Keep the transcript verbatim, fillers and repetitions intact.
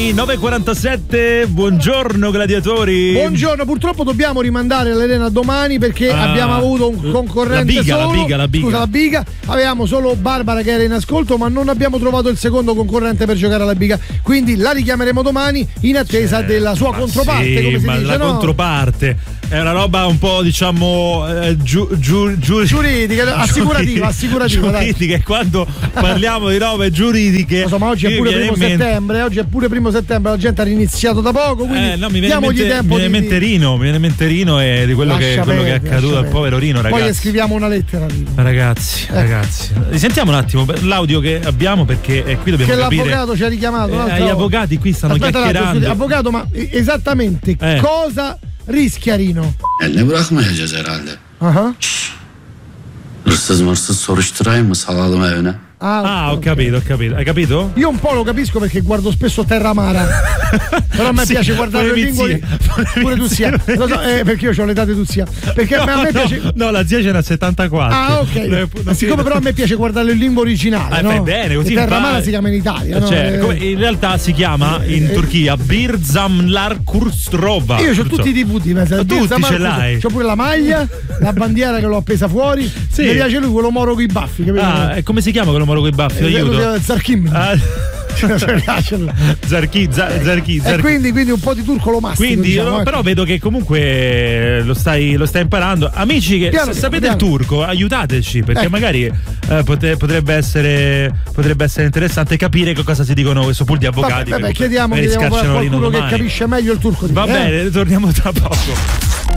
domani nove e quarantasette. Buongiorno gladiatori. Buongiorno, purtroppo dobbiamo rimandare l'Arena domani perché ah, abbiamo avuto un concorrente la biga, solo. La biga, la biga. Scusa, la biga. Avevamo solo Barbara che era in ascolto, ma non abbiamo trovato il secondo concorrente per giocare alla biga. Quindi la richiameremo domani in attesa cioè, della sua controparte, sì, come si ma dice, la no? Controparte è una roba un po', diciamo, eh, giu, giu, giu, giuridica, assicurativa, assicurativa. Giuridica, e quando parliamo di robe giuridiche. Insomma, oggi è pure primo settembre, oggi è pure primo settembre, la gente ha iniziato da poco, quindi eh, no, mi viene diamogli mente, tempo. Mi viene di... mente Rino, mi viene mente Rino e di quello, che, quello che è accaduto al povero Rino, ragazzi. Poi scriviamo una lettera a Rino. Ragazzi, eh. ragazzi. Risentiamo un attimo l'audio che abbiamo perché eh, qui dobbiamo che capire. Che l'avvocato ci ha richiamato. Eh, gli avvocati qui stanno Aspetta, chiacchierando. Avvocato, ma esattamente eh. cosa rischia Rino? Eline bırakmayacağız herhalde. Aha. Hırsız mırsız soruşturayım mı, salalım evine? Ah, ah, ho okay. capito, ho capito. Hai capito? Io un po' lo capisco perché guardo spesso Terra Amara. Però a me sì, piace guardare le lingue. Pure tu sia. Lo so, eh, perché io ho l'età di tu sia. Perché no, a me no, piace. No, la zia ce n'ha settantaquattro. Ah, ok. Ma siccome però a me piace guardare in lingua originale. Ah, no? fai bene, così. Terra Amara si chiama in Italia. Cioè, no? come in realtà si chiama in eh, Turchia Birzamlar Kurstrova. Io ho tutti i D V D, ma tutti ce l'hai. C'ho pure la maglia, la bandiera che l'ho appesa fuori. Sì. Mi piace lui, quello moro con i baffi. Capito? Ah, e come si chiama quello moro con i baffi? Eh, Zarchim. Ah. Zarchi, Zarchi, Zarchi. E quindi, quindi un po' di turco lo mastico. Quindi, diciamo, io, ecco. Però vedo che comunque lo stai, lo stai imparando. Amici che piano, se sapete piano. il turco, aiutateci perché ecco. magari eh, pote, potrebbe essere potrebbe essere interessante capire che cosa si dicono questo pool di avvocati. Vabbè, vabbè, chiediamo, chiediamo a qualcuno che capisce meglio il turco. Va eh? bene, torniamo tra poco.